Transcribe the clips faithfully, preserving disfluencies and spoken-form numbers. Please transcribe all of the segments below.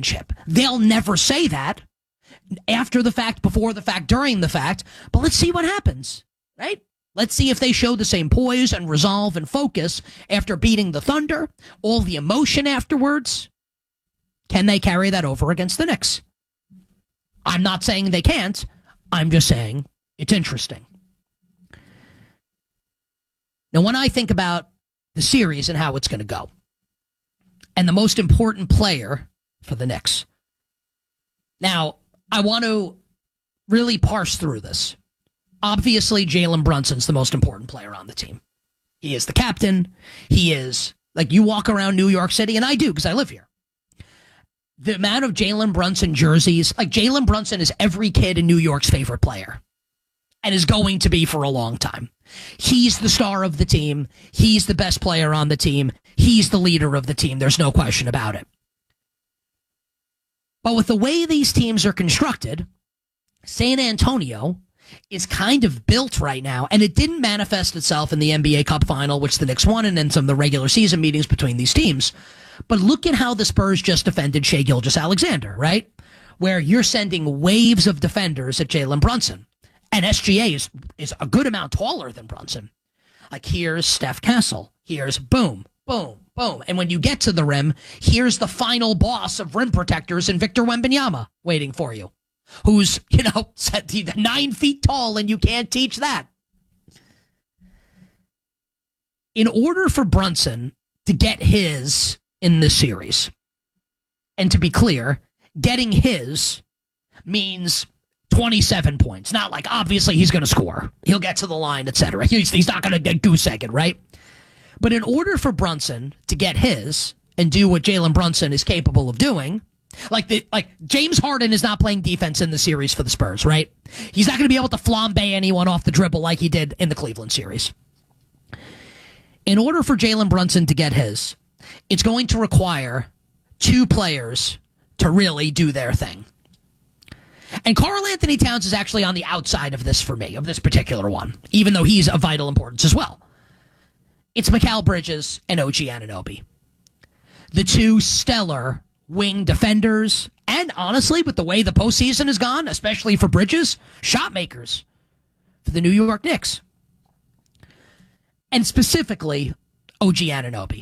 championship. They'll never say that after the fact, before the fact, during the fact, but let's see what happens, right? Let's see if they show the same poise and resolve and focus after beating the Thunder, all the emotion afterwards. Can they carry that over against the Knicks? I'm not saying they can't. I'm just saying it's interesting. Now, when I think about the series and how it's going to go, and the most important player for the Knicks, now, I want to really parse through this. Obviously, Jalen Brunson's the most important player on the team. He is the captain. He is, like, you walk around New York City, and I do because I live here. The amount of Jalen Brunson jerseys, like Jalen Brunson is every kid in New York's favorite player and is going to be for a long time. He's the star of the team. He's the best player on the team. He's the leader of the team. There's no question about it. But with the way these teams are constructed, San Antonio is kind of built right now, and it didn't manifest itself in the N B A Cup final, which the Knicks won, and in some of the regular season meetings between these teams. But look at how the Spurs just defended Shai Gilgeous-Alexander, right? Where you're sending waves of defenders at Jalen Brunson. And S G A is, is a good amount taller than Brunson. Like, here's Steph Castle. Here's boom, boom, boom. And when you get to the rim, here's the final boss of rim protectors in Victor Wembanyama waiting for you, who's, you know, nine feet tall, and you can't teach that. In order for Brunson to get his in this series, and to be clear, getting his means twenty-seven points. Not like, obviously, he's going to score. He'll get to the line, et cetera. He's, he's not going to get goose egged, right? But in order for Brunson to get his and do what Jalen Brunson is capable of doing, like the like James Harden is not playing defense in the series for the Spurs, right? He's not going to be able to flambe anyone off the dribble like he did in the Cleveland series. In order for Jalen Brunson to get his, it's going to require two players to really do their thing. And Karl Anthony Towns is actually on the outside of this for me, of this particular one, even though he's of vital importance as well. It's Mikal Bridges and O G Anunoby. The two stellar wing defenders, and honestly, with the way the postseason has gone, especially for Bridges, shot makers for the New York Knicks. And specifically, O G Anunoby.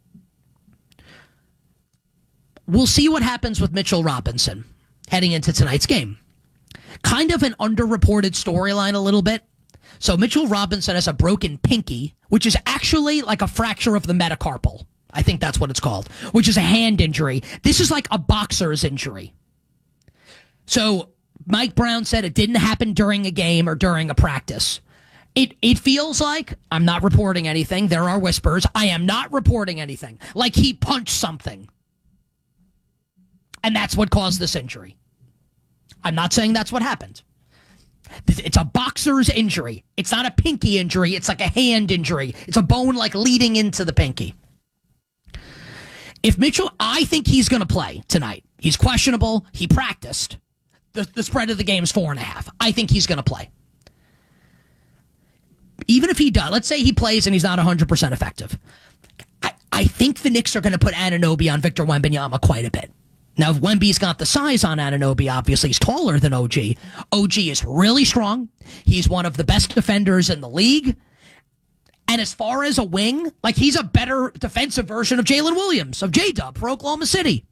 We'll see what happens with Mitchell Robinson heading into tonight's game. Kind of an underreported storyline a little bit. So Mitchell Robinson has a broken pinky, which is actually like a fracture of the metacarpal. I think that's what it's called, which is a hand injury. This is like a boxer's injury. So Mike Brown said it didn't happen during a game or during a practice. It it feels like, I'm not reporting anything. There are whispers. I am not reporting anything. Like he punched something. And that's what caused this injury. I'm not saying that's what happened. It's a boxer's injury. It's not a pinky injury. It's like a hand injury. It's a bone like leading into the pinky. If Mitchell, I think he's going to play tonight. He's questionable. He practiced. The, the spread of the game is four and a half. I think he's going to play. Even if he does, let's say he plays and he's not one hundred percent effective. I, I think the Knicks are going to put Anunoby on Victor Wembanyama quite a bit. Now, if Wemby's got the size on Anunoby, obviously he's taller than O G. O G is really strong. He's one of the best defenders in the league. And as far as a wing, like he's a better defensive version of Jalen Williams, of J-Dub for Oklahoma City.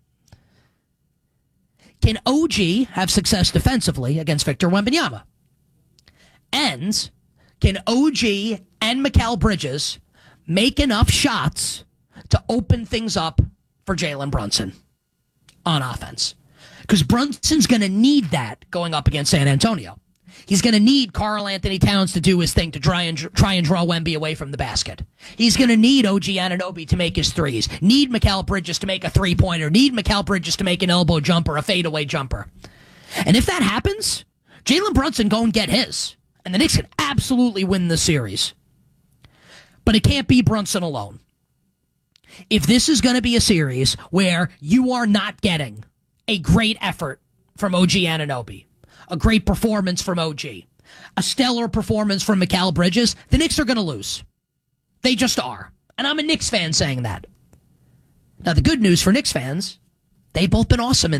Can O G have success defensively against Victor Wembanyama? And can O G and Mikal Bridges make enough shots to open things up for Jalen Brunson on offense? Because Brunson's going to need that going up against San Antonio. He's going to need Karl Anthony Towns to do his thing to try and try and draw Wemby away from the basket. He's going to need O G Anunoby to make his threes. Need Mikal Bridges to make a three-pointer. Need Mikal Bridges to make an elbow jumper, a fadeaway jumper. And if that happens, Jalen Brunson go and get his. And the Knicks can absolutely win the series. But it can't be Brunson alone. If this is going to be a series where you are not getting a great effort from O G Anunoby, a great performance from O G, a stellar performance from Mikal Bridges, the Knicks are going to lose. They just are. And I'm a Knicks fan saying that. Now, the good news for Knicks fans, they've both been awesome in